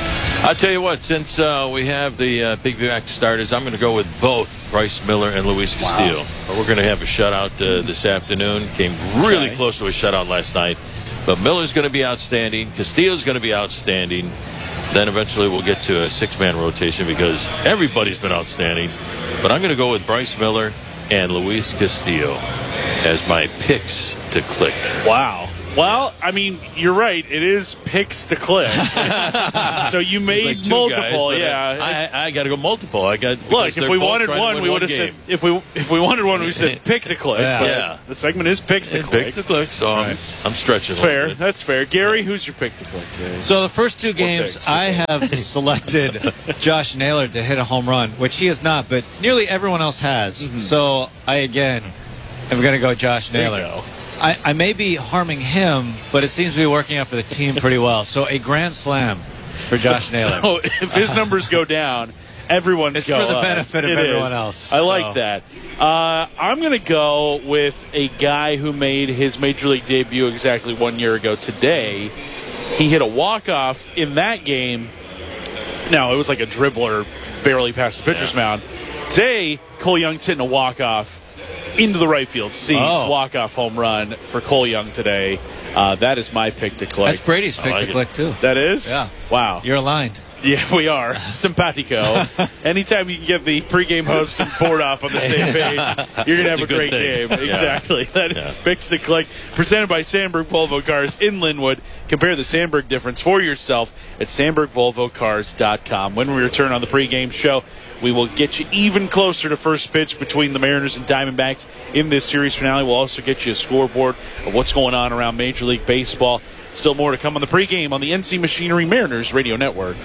I'll tell you what, since uh, we have the uh, Big Mac starters, I'm going to go with both Bryce Miller and Luis Castillo. Wow. We're going to have a shutout uh, this afternoon. Came really okay. close to a shutout last night. But Miller's going to be outstanding. Castillo's going to be outstanding. Then eventually we'll get to a six-man rotation because everybody's been outstanding. But I'm going to go with Bryce Miller and Luis Castillo as my picks to click. Wow. Well, I mean, you're right. It is picks to click. So you made like multiple, guys, yeah. I, I, I got to go multiple. I got look. If we wanted one, we would have said. If we if we wanted one, we said pick to click. Yeah. But yeah. The segment is picks to it's click. Picks to click. So I'm, I'm stretching. That's fair. Bit. That's fair. Gary, who's your pick to click today? So the first two games, I have selected Josh Naylor to hit a home run, which he has not, but nearly everyone else has. Mm-hmm. So I again am going to go Josh Naylor. There you go. I, I may be harming him, but it seems to be working out for the team pretty well. So a grand slam for Josh so, Naylor. So if his numbers go down, everyone's it's go for the up. benefit of it everyone is. else. I so. like that. Uh, I'm going to go with a guy who made his major league debut exactly one year ago today. He hit a walk-off in that game. No, it was like a dribbler barely past the pitcher's yeah. mound. Today, Cole Young's hitting a walk-off into the right field seats, oh. walk-off home run for Cole Young today. Uh, that is my pick to click. That's Brady's pick like to it. click, too. That is? Yeah. Wow. You're aligned. Yeah, we are. Simpatico. Anytime you can get the pregame host and board off on the same page, you're going to have a, a great thing. game. Yeah. Exactly. That is yeah. Picks to Click, presented by Sandberg Volvo Cars in Linwood. Compare the Sandberg difference for yourself at sandberg volvo cars dot com. When we return on the pregame show, we will get you even closer to first pitch between the Mariners and Diamondbacks in this series finale. We'll also get you a scoreboard of what's going on around Major League Baseball. Still more to come on the pregame on the N C Machinery Mariners Radio Network.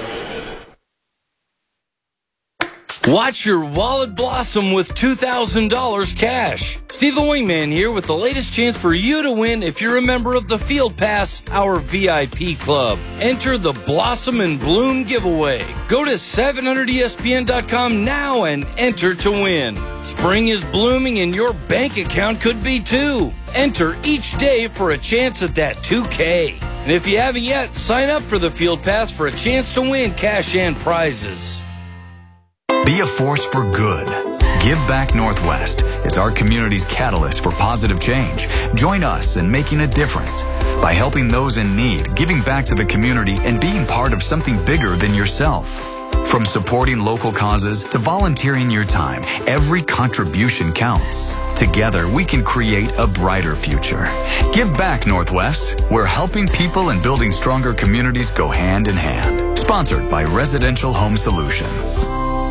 Watch your wallet blossom with two thousand dollars cash. Steve the Wingman here with the latest chance for you to win if you're a member of the Field Pass, our V I P club. Enter the Blossom and Bloom giveaway. Go to seven hundred E S P N dot com now and enter to win. Spring is blooming and your bank account could be too. Enter each day for a chance at that two K. And if you haven't yet, sign up for the Field Pass for a chance to win cash and prizes. Be a force for good. Give Back Northwest is our community's catalyst for positive change. Join us in making a difference by helping those in need, giving back to the community, and being part of something bigger than yourself. From supporting local causes to volunteering your time, every contribution counts. Together, we can create a brighter future. Give Back Northwest, where helping people and building stronger communities go hand in hand. Sponsored by Residential Home Solutions.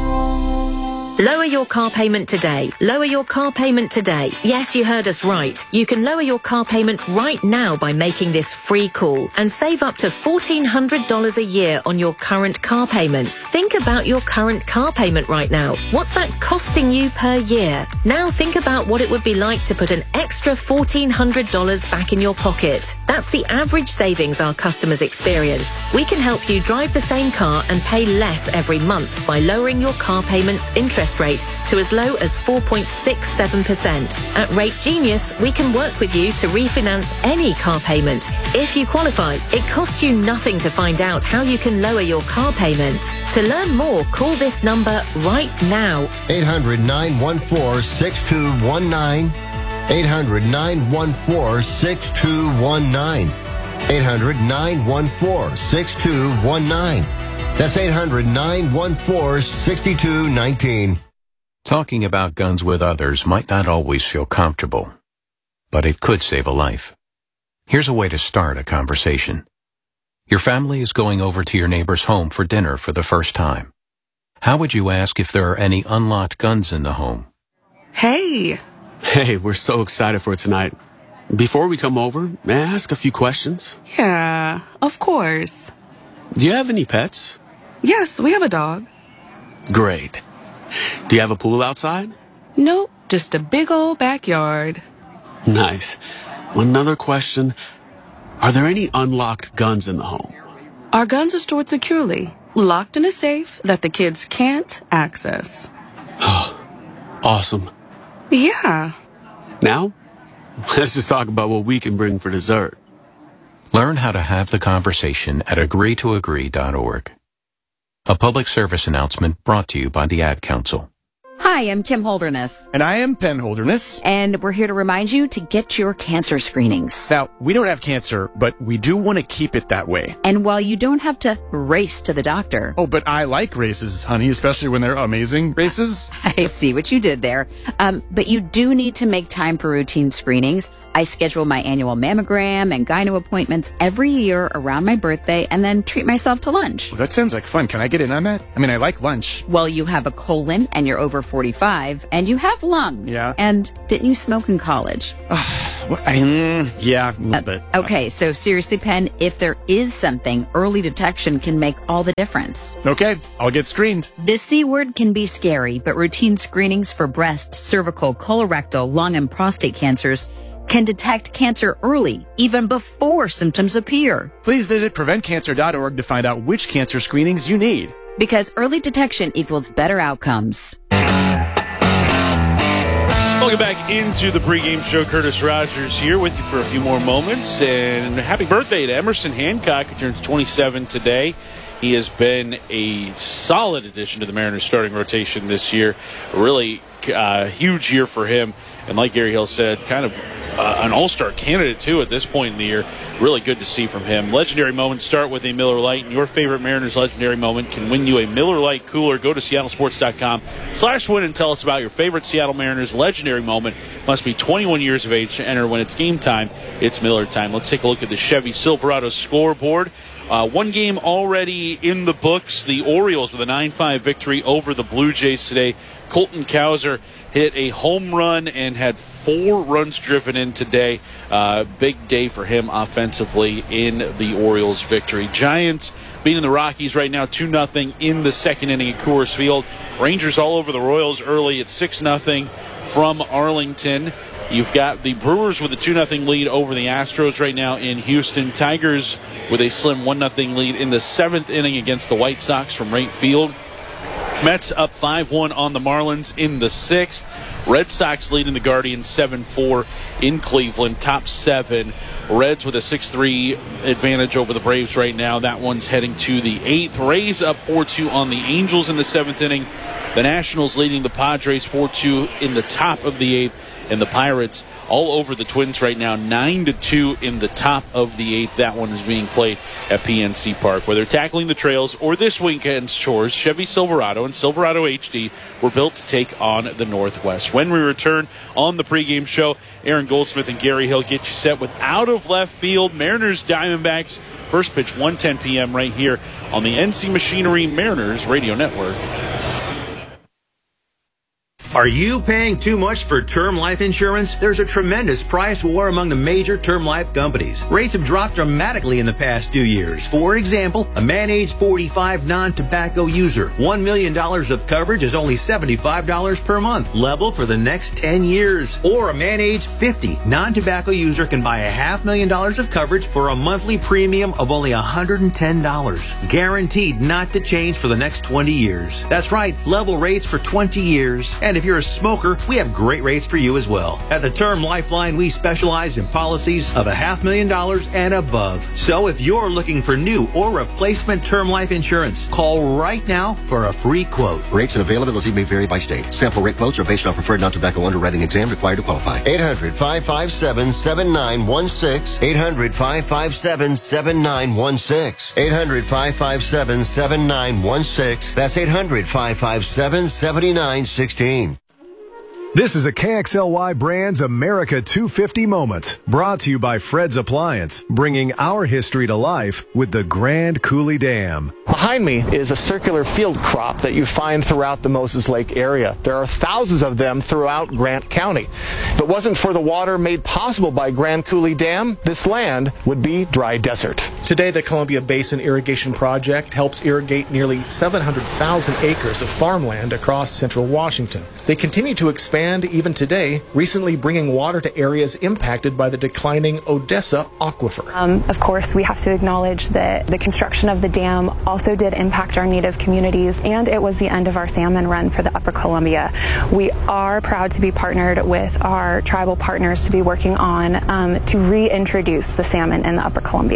Lower your car payment today. Lower your car payment today. Yes, you heard us right. You can lower your car payment right now by making this free call and save up to fourteen hundred dollars a year on your current car payments. Think about your current car payment right now. What's that costing you per year? Now think about what it would be like to put an extra fourteen hundred dollars back in your pocket. That's the average savings our customers experience. We can help you drive the same car and pay less every month by lowering your car payment's interest rate to as low as four point six seven percent. At Rate Genius, we can work with you to refinance any car payment. If you qualify, it costs you nothing to find out how you can lower your car payment. To learn more, call this number right now. eight hundred, nine one four, six two one nine. eight hundred, nine one four, six two one nine. eight hundred, nine one four, six two one nine. That's eight hundred, nine one four, six two one nine. Talking about guns with others might not always feel comfortable, but it could save a life. Here's a way to start a conversation. Your family is going over to your neighbor's home for dinner for the first time. How would you ask if there are any unlocked guns in the home? Hey! Hey, we're so excited for tonight. Before we come over, may I ask a few questions? Yeah, of course. Do you have any pets? Yes, we have a dog. Great. Do you have a pool outside? Nope, just a big old backyard. Nice. Another question. Are there any unlocked guns in the home? Our guns are stored securely, locked in a safe that the kids can't access. Awesome. Yeah. Now, let's just talk about what we can bring for dessert. Learn how to have the conversation at agree to agree dot org. A public service announcement brought to you by the Ad Council. Hi, I'm Kim Holderness. And I am Penn Holderness. And we're here to remind you to get your cancer screenings. Now, we don't have cancer, but we do want to keep it that way. And while you don't have to race to the doctor. Oh, but I like races, honey, especially when they're amazing races. I see what you did there. Um, but you do need to make time for routine screenings. I schedule my annual mammogram and gyno appointments every year around my birthday and then treat myself to lunch. Well, that sounds like fun. Can I get in on that? I mean, I like lunch. Well, you have a colon and you're over forty-five and you have lungs. Yeah. And didn't you smoke in college? Well, I, mm, yeah, a little uh, bit. Okay, so seriously, Penn, if there is something, early detection can make all the difference. Okay, I'll get screened. The C word can be scary, but routine screenings for breast, cervical, colorectal, lung, and prostate cancers can detect cancer early, even before symptoms appear. Please visit prevent cancer dot org to find out which cancer screenings you need. Because early detection equals better outcomes. Welcome back into the pregame show. Curtis Rogers here with you for a few more moments. And happy birthday to Emerson Hancock, who turns twenty-seven today. He has been a solid addition to the Mariners starting rotation this year. A really uh, huge year for him. And like Gary Hill said, kind of uh, an all-star candidate, too, at this point in the year. Really good to see from him. Legendary moments start with a Miller Lite, and your favorite Mariners legendary moment can win you a Miller Lite cooler. Go to seattle sports dot com slash win and tell us about your favorite Seattle Mariners legendary moment. Must be twenty-one years of age to enter. When it's game time, it's Miller time. Let's take a look at the Chevy Silverado scoreboard. Uh, one game already in the books. The Orioles with a nine five victory over the Blue Jays today. Colton Cowser hit a home run and had four runs driven in today. Uh, big day for him offensively in the Orioles' victory. Giants beating the Rockies right now two nothing in the second inning at Coors Field. Rangers all over the Royals early at six nothing from Arlington. You've got the Brewers with a two nothing lead over the Astros right now in Houston. Tigers with a slim one nothing lead in the seventh inning against the White Sox from right field. Mets up five one on the Marlins in the sixth. Red Sox leading the Guardians seven four in Cleveland, top seven. Reds with a six three advantage over the Braves right now. That one's heading to the eighth. Rays up four two on the Angels in the seventh inning. The Nationals leading the Padres four two in the top of the eighth. And the Pirates all over the Twins right now, nine to two in the top of the eighth. That one is being played at P N C Park. Whether tackling the trails or this weekend's chores, Chevy Silverado and Silverado H D were built to take on the Northwest. When we return on the pregame show, Aaron Goldsmith and Gary Hill get you set with Out of Left Field, Mariners Diamondbacks. First pitch, one ten p.m. right here on the N C Machinery Mariners Radio Network. Are you paying too much for term life insurance? There's a tremendous price war among the major term life companies. Rates have dropped dramatically in the past few years. For example, a man age forty-five non-tobacco user, one million dollars of coverage is only seventy-five dollars per month, level for the next ten years. Or a man age fifty non-tobacco user can buy a half million dollars of coverage for a monthly premium of only one hundred ten dollars. Guaranteed not to change for the next twenty years. That's right, level rates for twenty years. And if If you're a smoker, we have great rates for you as well. At the Term Lifeline, we specialize in policies of a half million dollars and above. So if you're looking for new or replacement term life insurance, call right now for a free quote. Rates and availability may vary by state. Sample rate quotes are based on preferred non-tobacco underwriting exam required to qualify. eight hundred, five five seven, seven nine one six. eight hundred, five five seven, seven nine one six. eight hundred, five five seven, seven nine one six. That's eight hundred, five five seven, seven nine one six. This is a K X L Y Brands America two fifty moment, brought to you by Fred's Appliance, bringing our history to life with the Grand Coulee Dam. Behind me is a circular field crop that you find throughout the Moses Lake area. There are thousands of them throughout Grant County. If it wasn't for the water made possible by Grand Coulee Dam, this land would be dry desert. Today, the Columbia Basin Irrigation Project helps irrigate nearly seven hundred thousand acres of farmland across central Washington. They continue to expand even today, recently bringing water to areas impacted by the declining Odessa aquifer. Um, of course, we have to acknowledge that the construction of the dam also did impact our native communities, and it was the end of our salmon run for the Upper Columbia. We are proud to be partnered with our tribal partners to be working on um, to reintroduce the salmon in the Upper Columbia.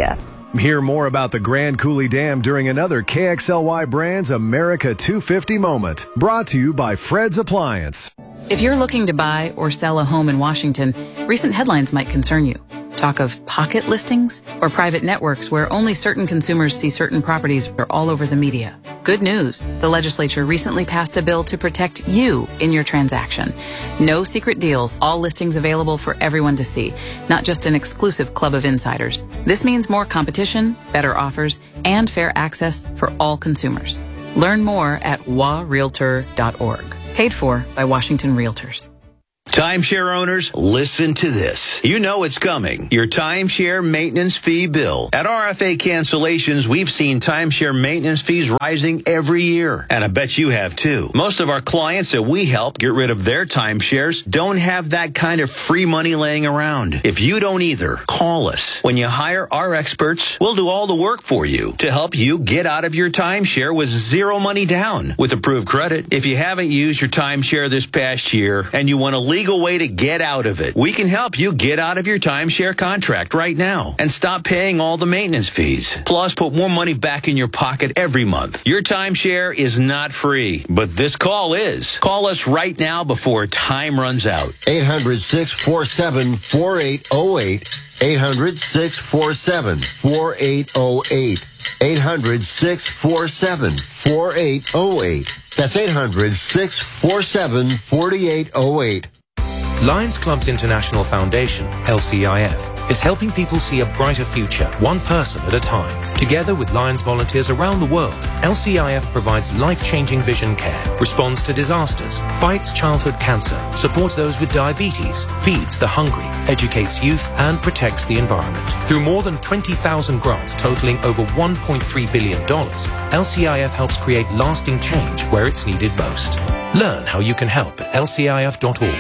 Hear more about the Grand Coulee Dam during another K X L Y Brands America two fifty moment. Brought to you by Fred's Appliance. If you're looking to buy or sell a home in Washington, recent headlines might concern you. Talk of pocket listings or private networks where only certain consumers see certain properties are all over the media. Good news. The legislature recently passed a bill to protect you in your transaction. No secret deals, all listings available for everyone to see, not just an exclusive club of insiders. This means more competition, better offers, and fair access for all consumers. Learn more at w a realtor dot org. Paid for by Washington Realtors. Timeshare owners, listen to this. You know it's coming. Your timeshare maintenance fee bill. At R F A Cancellations, we've seen timeshare maintenance fees rising every year. And I bet you have too. Most of our clients that we help get rid of their timeshares don't have that kind of free money laying around. If you don't either, call us. When you hire our experts, we'll do all the work for you to help you get out of your timeshare with zero money down with approved credit. If you haven't used your timeshare this past year and you want to leave legal way to get out of it, we can help you get out of your timeshare contract right now and stop paying all the maintenance fees. Plus, put more money back in your pocket every month. Your timeshare is not free, but this call is. Call us right now before time runs out. eight hundred, six four seven, four eight zero eight. eight hundred, six four seven, four eight zero eight. eight hundred, six four seven, four eight zero eight. That's eight hundred, six four seven, four eight zero eight. Lions Clubs International Foundation, L C I F, is helping people see a brighter future, one person at a time. Together with Lions volunteers around the world, L C I F provides life-changing vision care, responds to disasters, fights childhood cancer, supports those with diabetes, feeds the hungry, educates youth, and protects the environment. Through more than twenty thousand grants totaling over one point three billion dollars, L C I F helps create lasting change where it's needed most. Learn how you can help at L C I F dot org.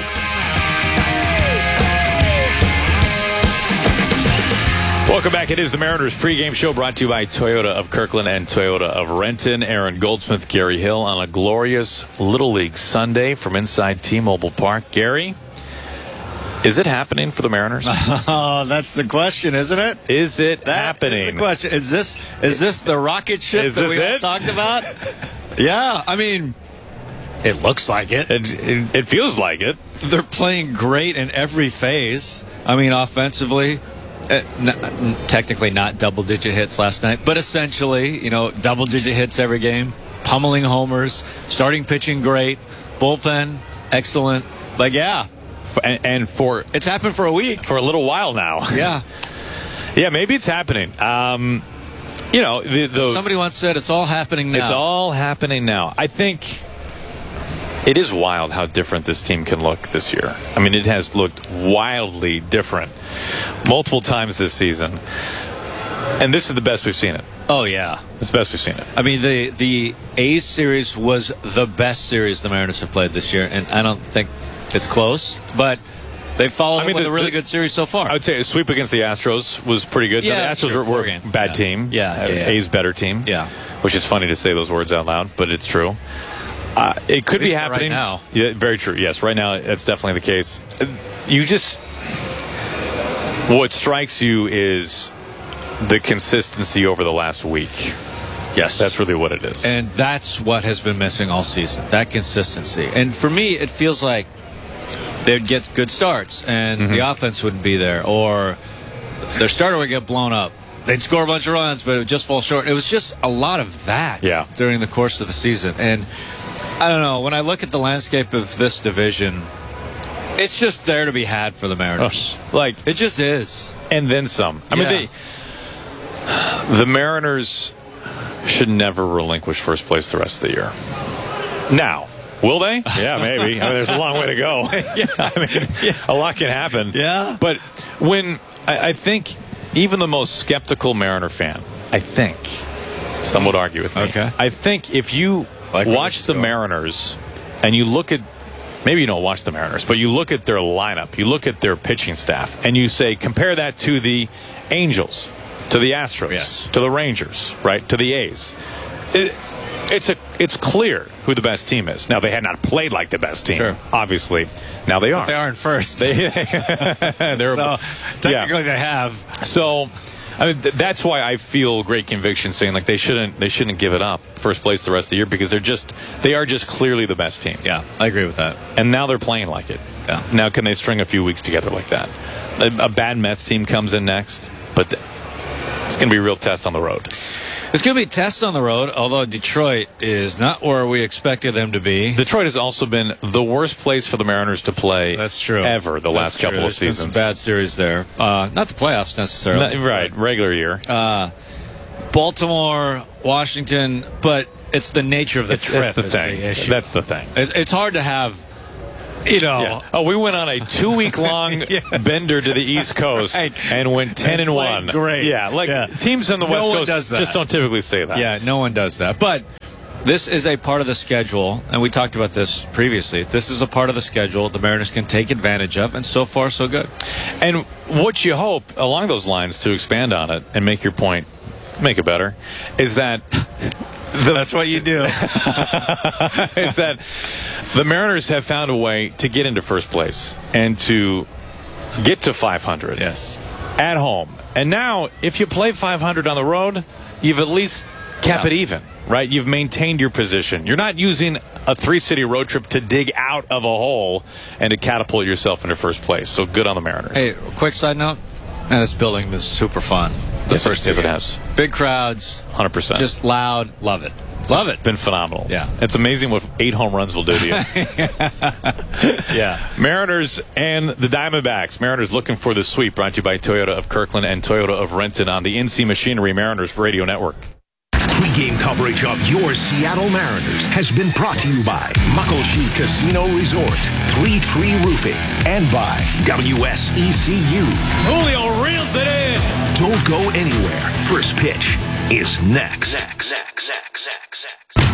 Welcome back. It is the Mariners pregame show brought to you by Toyota of Kirkland and Toyota of Renton. Aaron Goldsmith, Gary Hill on a glorious Little League Sunday from inside T-Mobile Park. Gary, is it happening for the Mariners? Oh, that's the question, isn't it? Is it that happening? Is the question. Is this is this the rocket ship is that we it? talked about? Yeah, I mean, it looks like it. It, it. it feels like it. They're playing great in every phase. I mean, offensively. Uh, n- technically not double-digit hits last night, but essentially, you know, double-digit hits every game, pummeling homers, starting pitching great, bullpen excellent. Like, yeah. And, and for... It's happened for a week. For a little while now. Yeah. Yeah, maybe it's happening. Um, you know, the, the, somebody once said it's all happening now. It's all happening now. I think... It is wild how different this team can look this year. I mean, it has looked wildly different multiple times this season. And this is the best we've seen it. Oh, yeah. It's the best we've seen it. I mean, the, the A's series was the best series the Mariners have played this year, and I don't think it's close, but they followed I mean, it with the, a really the, good series so far. I would say a sweep against the Astros was pretty good. Yeah, the Astros sure, were, were a bad yeah. team. Yeah, yeah, yeah. A's better team. Yeah. Which is funny to say those words out loud, but it's true. Uh, it could be happening right now. Yeah, very true. Yes, right now that's definitely the case. You just what strikes you is the consistency over the last week. Yes, that's really what it is, and that's what has been missing all season. That consistency. And for me, it feels like they'd get good starts, and mm-hmm. the offense wouldn't be there, or their starter would get blown up. They'd score a bunch of runs, but it would just fall short. It was just a lot of that yeah. during the course of the season, and. I don't know. When I look at the landscape of this division, it's just there to be had for the Mariners. Oh, like it just is, and then some. I yeah. mean, they, the Mariners should never relinquish first place the rest of the year. Now, will they? Yeah, maybe. I mean, there's a long way to go. yeah, I mean, yeah. a lot can happen. Yeah, but when I, I think even the most skeptical Mariner fan, I think, some would argue with me. Okay, I think if you. Like watch the Mariners, and you look at, maybe you don't watch the Mariners, but you look at their lineup, you look at their pitching staff, and you say, compare that to the Angels, to the Astros, yes. to the Rangers, right, to the A's. It, it's a, it's clear who the best team is. Now, they had not played like the best team, sure. obviously. Now they are. But they are in first. They, they're, so, technically yeah. they have. So, I mean, th- that's why I feel great conviction saying like they shouldn't they shouldn't give it up first place the rest of the year, because they're just they are just clearly the best team. Yeah, I agree with that. And now they're playing like it. Yeah. Now can they string a few weeks together like that? A, a bad Mets team comes in next, but th- it's going to be a real test on the road. It's going to be a test on the road, although Detroit is not where we expected them to be. Detroit has also been the worst place for the Mariners to play. That's true. Ever the That's last true. couple There's of been seasons. some bad series there. Uh, not the playoffs necessarily. Not, right, regular year. Uh, Baltimore, Washington, but it's the nature of the It's, trip. that's the is thing. The issue. That's the thing. It, it's hard to have. You know, yeah. Oh, we went on a two-week-long yes. bender to the East Coast right. and went ten and, and one. Great, yeah. Like yeah. teams on the no West one Coast does that. just don't typically say that. Yeah, no one does that. But this is a part of the schedule, and we talked about this previously. This is a part of the schedule the Mariners can take advantage of, and so far, so good. And what you hope along those lines, to expand on it and make your point, make it better, is that. The, That's what you do. is that the Mariners have found a way to get into first place and to get to five hundred. Yes. At home. And now, if you play five hundred on the road, you've at least kept yeah. it even, right? You've maintained your position. You're not using a three-city road trip to dig out of a hole and to catapult yourself into first place. So good on the Mariners. Hey, quick side note. Man, this building is super fun. The yes, first yes, it has. Big crowds. one hundred percent. Just loud. Love it. Love it. Been phenomenal. Yeah. It's amazing what eight home runs will do to you. yeah. Mariners and the Diamondbacks. Mariners looking for the sweep, brought to you by Toyota of Kirkland and Toyota of Renton on the N C Machinery Mariners Radio Network. Pre-game coverage of your Seattle Mariners has been brought to you by Muckleshoot Casino Resort, Three Tree Roofing, and by W S E C U. Julio reels it in. Don't go anywhere. First pitch is next. Next, next, next, next,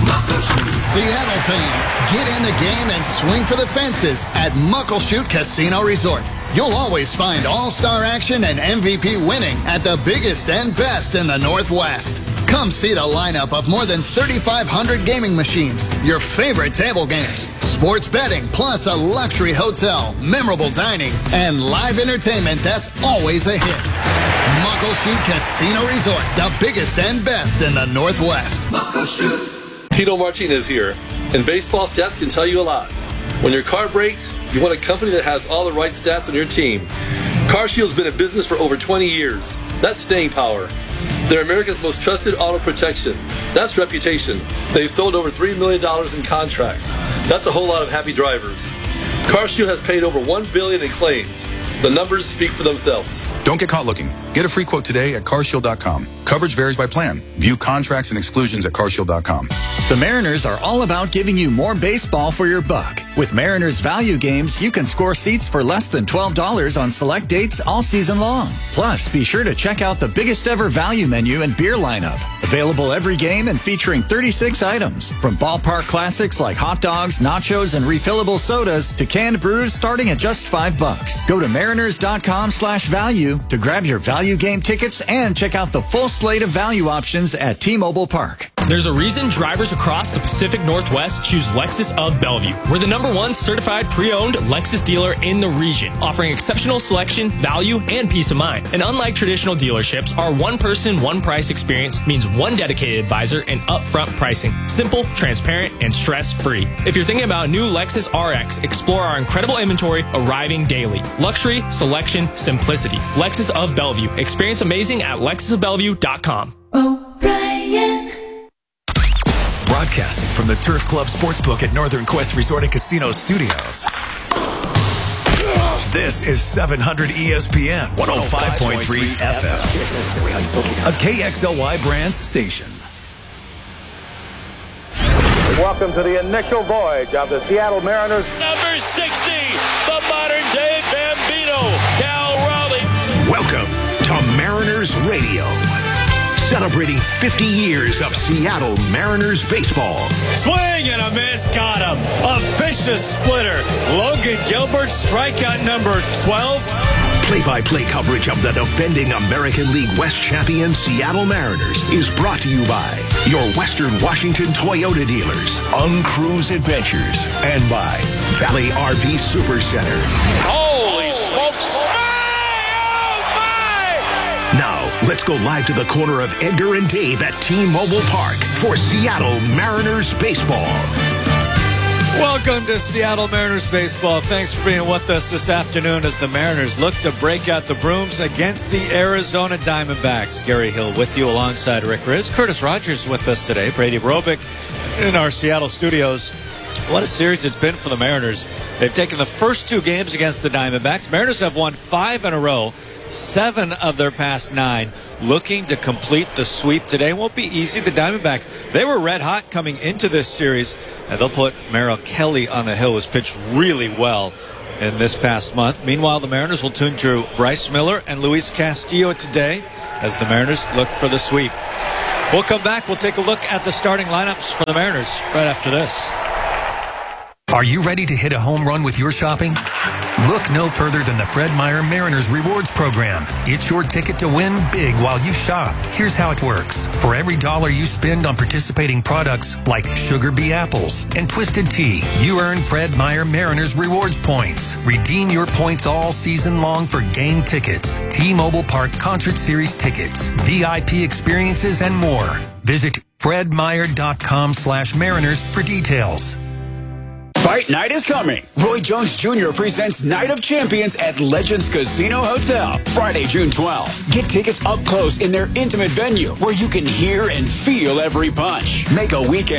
next. Seattle fans, get in the game and swing for the fences at Muckleshoot Casino Resort. You'll always find all-star action and M V P winning at the biggest and best in the Northwest. Come see the lineup of more than thirty-five hundred gaming machines, your favorite table games, sports betting, plus a luxury hotel, memorable dining, and live entertainment that's always a hit. Muckleshoot Casino Resort, the biggest and best in the Northwest. Muckleshoot. Tito Martinez here, and baseball stats can tell you a lot. When your car breaks, you want a company that has all the right stats on your team. CarShield's been in business for over twenty years. That's staying power. They're America's most trusted auto protection. That's reputation. They've sold over three million dollars in contracts. That's a whole lot of happy drivers. CarShield has paid over one billion dollars in claims. The numbers speak for themselves. Don't get caught looking. Get a free quote today at car shield dot com. Coverage varies by plan. View contracts and exclusions at car shield dot com. The Mariners are all about giving you more baseball for your buck. With Mariners Value Games, you can score seats for less than twelve dollars on select dates all season long. Plus, be sure to check out the biggest ever value menu and beer lineup. Available every game and featuring thirty-six items. From ballpark classics like hot dogs, nachos, and refillable sodas to canned brews starting at just five bucks. Go to mariners dot com slash value to grab your value game tickets and check out the full slate of value options at T-Mobile Park. There's a reason drivers across the Pacific Northwest choose Lexus of Bellevue. We're the number one certified pre-owned Lexus dealer in the region, offering exceptional selection, value, and peace of mind. And unlike traditional dealerships, our one-person, one-price experience means one dedicated advisor and upfront pricing. Simple, transparent, and stress-free. If you're thinking about a new Lexus R X, explore our incredible inventory arriving daily. Luxury, selection, simplicity. Lexus of Bellevue. Experience amazing at lexus of bellevue dot com. O'Brien. Broadcasting from the Turf Club Sportsbook at Northern Quest Resort and Casino Studios. This is seven hundred E S P N one oh five point three F M, a K X L Y Brands station. Welcome to the initial voyage of the Seattle Mariners. Number sixty, the modern-day Bambino, Cal Raleigh. Welcome to Mariners Radio. Celebrating fifty years of Seattle Mariners baseball. Swing and a miss, got him. A vicious splitter. Logan Gilbert, strikeout number twelve. Play-by-play coverage of the defending American League West champion Seattle Mariners is brought to you by your Western Washington Toyota dealers, Uncruise Adventures, and by Valley R V Super Center. Holy smokes. Now, Let's go live to the corner of Edgar and Dave at T-Mobile Park for Seattle Mariners baseball. Welcome to Seattle Mariners baseball. Thanks for being with us this afternoon as the Mariners look to break out the brooms against the Arizona Diamondbacks. Gary Hill with you alongside Rick Riz. Curtis Rogers with us today. Brady Robick in our Seattle studios. What a series it's been for the Mariners. They've taken the first two games against the Diamondbacks. Mariners have won five in a row, seven of their past nine. Looking to complete the sweep today. Won't be easy. The Diamondbacks, they were red hot coming into this series, and they'll put Merrill Kelly on the hill, who's pitched really well in this past month. Meanwhile, the Mariners will tune to Bryce Miller and Luis Castillo today as the Mariners look for the sweep. We'll come back. We'll take a look at the starting lineups for the Mariners right after this. Are you ready to hit a home run with your shopping? Look no further than the Fred Meyer Mariners Rewards Program. It's your ticket to win big while you shop. Here's how it works. For every dollar you spend on participating products like Sugar Bee Apples and Twisted Tea, you earn Fred Meyer Mariners Rewards points. Redeem your points all season long for game tickets, T-Mobile Park Concert Series tickets, V I P experiences, and more. Visit fredmeyer.com slash mariners for details. Fight night is coming. Roy Jones Junior presents Night of Champions at Legends Casino Hotel, Friday, June twelfth. Get tickets up close in their intimate venue where you can hear and feel every punch. Make a weekend